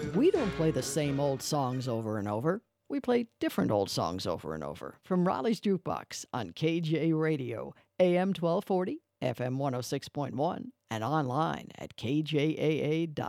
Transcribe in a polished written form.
We don't play the same old songs over and over. We play different old songs over and over. From Raleigh's Jukebox on KJ Radio, AM 1240, FM 106.1, and online at kjaa.com.